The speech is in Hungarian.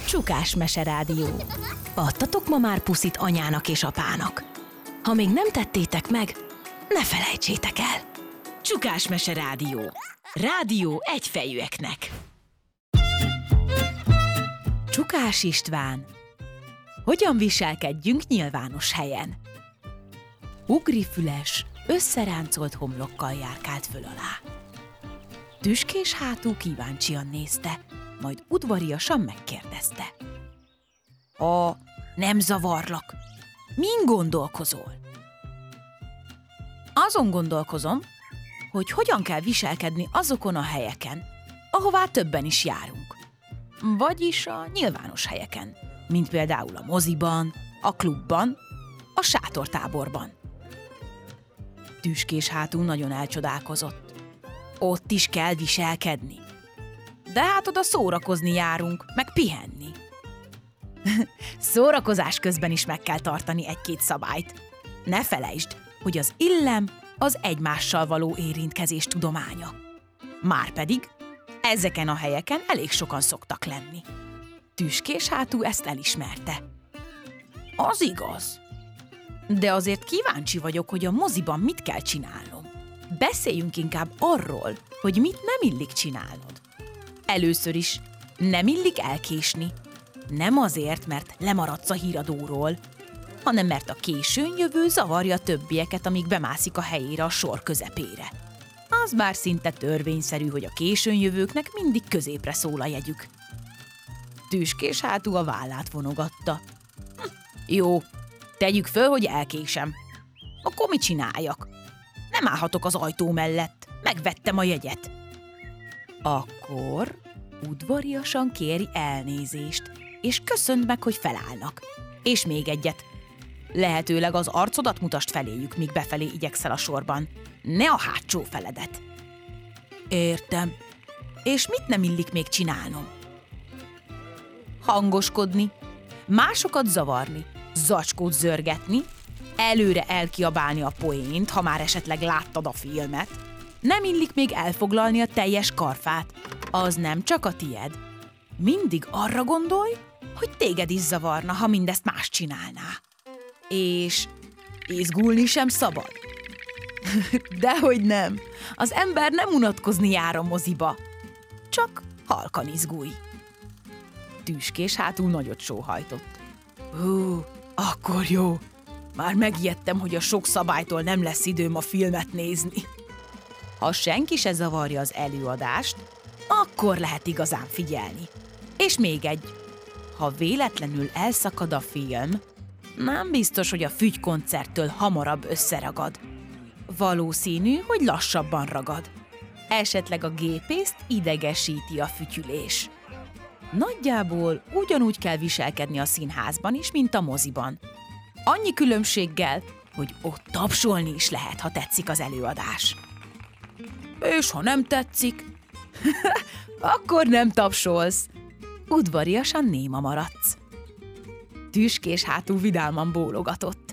Csukás Meserádió. Adtatok ma már puszit anyának és apának? Ha még nem tettétek meg, ne felejtsétek el! Csukás Meserádió. Rádió egyfejűeknek. Csukás István. Hogyan viselkedjünk nyilvános helyen? Ugrifüles, összeráncolt homlokkal járkált föl alá. Tüskés hátú kíváncsian nézte, majd udvariasan megkérdezte. Nem zavarlak. Min gondolkozol? Azon gondolkozom, hogy hogyan kell viselkedni azokon a helyeken, ahová többen is járunk. Vagyis a nyilvános helyeken, mint például a moziban, a klubban, a sátortáborban. Tüskés hátú nagyon elcsodálkozott. Ott is kell viselkedni. De hát oda szórakozni járunk, meg pihenni. Szórakozás közben is meg kell tartani egy-két szabályt. Ne felejtsd, hogy az illem az egymással való érintkezés tudománya. Márpedig ezeken a helyeken elég sokan szoktak lenni. Tüskés hátú ezt elismerte. Az igaz. De azért kíváncsi vagyok, hogy a moziban mit kell csinálnom. Beszéljünk inkább arról, hogy mit nem illik csinálnod. Először is nem illik elkésni. Nem azért, mert lemaradsz a híradóról, hanem mert a későn jövő zavarja a többieket, amíg bemászik a helyére a sor közepére. Az bár szinte törvényszerű, hogy a későn jövőknek mindig középre szól a jegyük. Tüskés hátú a vállát vonogatta. Jó, tegyük föl, hogy elkésem. Akkor mit csináljak? Nem állhatok az ajtó mellett, megvettem a jegyet. Akkor udvariasan kéri elnézést, és köszönd meg, hogy felállnak. És még egyet. Lehetőleg az arcodat mutasd feléjük, míg befelé igyekszel a sorban. Ne a hátsó feledet. Értem. És mit nem illik még csinálnom? Hangoskodni, másokat zavarni, zacskót zörgetni, előre elkiabálni a poént, ha már esetleg láttad a filmet. Nem illik még elfoglalni a teljes karfát. Az nem csak a tied. Mindig arra gondolj, hogy téged is zavarna, ha mindezt más csinálná. És izgulni sem szabad. Dehogy nem. Az ember nem unatkozni jár a moziba. Csak halkan izgulj. Tüskés hátú nagyot sóhajtott. Akkor jó. Már megijedtem, hogy a sok szabálytól nem lesz időm a filmet nézni. Ha senki se zavarja az előadást, akkor lehet igazán figyelni. És még egy. Ha véletlenül elszakad a film, nem biztos, hogy a fügykoncerttől hamarabb összeragad. Valószínű, hogy lassabban ragad. Esetleg a gépészt idegesíti a fütyülés. Nagyjából ugyanúgy kell viselkedni a színházban is, mint a moziban. Annyi különbséggel, hogy ott tapsolni is lehet, ha tetszik az előadás. És ha nem tetszik, akkor nem tapsolsz. Udvariasan néma maradsz. Tüskés hátú vidáman bólogatott.